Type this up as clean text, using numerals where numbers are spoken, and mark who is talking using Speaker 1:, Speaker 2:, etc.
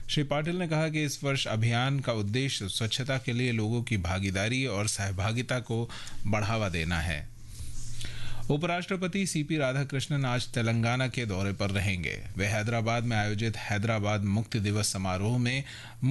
Speaker 1: श्री पाटिल ने कहा कि इस वर्ष अभियान का उद्देश्य स्वच्छता के लिए लोगों की भागीदारी और सहभागिता को बढ़ावा देना है। उपराष्ट्रपति सीपी राधाकृष्णन आज तेलंगाना के दौरे पर रहेंगे। वे हैदराबाद में आयोजित हैदराबाद मुक्ति दिवस समारोह में